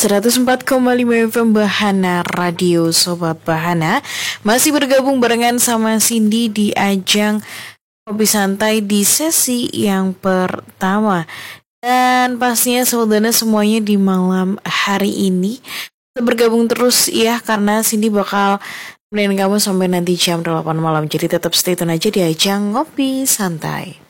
104,5 FM Bahana Radio Sobat Bahana. Masih bergabung barengan sama Cindy di ajang Kopi Santai di sesi yang pertama. Dan pastinya saudara semuanya di malam hari ini bergabung terus ya, karena Cindy bakal nemenin kamu sampai nanti jam 8 malam. Jadi tetap stay tune aja di ajang Ngopi Santai.